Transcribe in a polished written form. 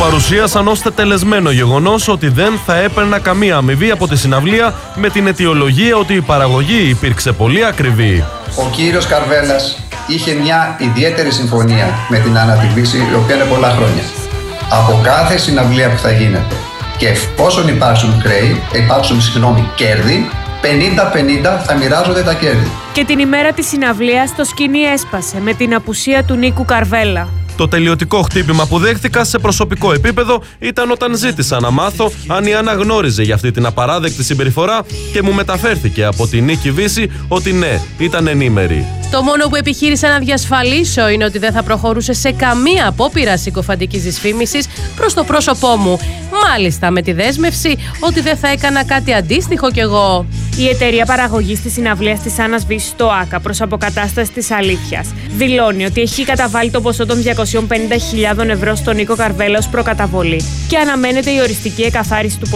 παρουσίασαν ως τετελεσμένο γεγονός ότι δεν θα έπαιρνα καμία αμοιβή από τη συναυλία, με την αιτιολογία ότι η παραγωγή υπήρξε πολύ ακριβή. Ο κύριος Καρβέλας είχε μια ιδιαίτερη συμφωνία με την Άννα τη Βύση, η οποία είναι πολλά χρόνια. Από κάθε συναυλία που θα γίνεται και εφόσον υπάρξουν κέρδη, 50-50 θα μοιράζονται τα κέρδη. Και την ημέρα της συναυλίας το σκηνή έσπασε με την απουσία του Νίκου Καρβέλα. Το τελειωτικό χτύπημα που δέχτηκα σε προσωπικό επίπεδο ήταν όταν ζήτησα να μάθω αν η Άννα γνώριζε για αυτή την απαράδεκτη συμπεριφορά και μου μεταφέρθηκε από τη Νίκη Βύση ότι ναι, ήταν ενήμερη. Το μόνο που επιχείρησα να διασφαλίσω είναι ότι δεν θα προχωρούσε σε καμία απόπειρα συκοφαντικής δυσφήμισης προς το πρόσωπό μου. Μάλιστα με τη δέσμευση ότι δεν θα έκανα κάτι αντίστοιχο κι εγώ. Η εταιρεία παραγωγής της συναυλίας της Άννας Βύσης στο ΆΚΑ προς αποκατάσταση της αλήθειας δηλώνει ότι έχει καταβάλει το ποσό των 250.000 ευρώ στον Νίκο Καρβέλα ως προκαταβολή και αναμένεται η οριστική εκαθάριση του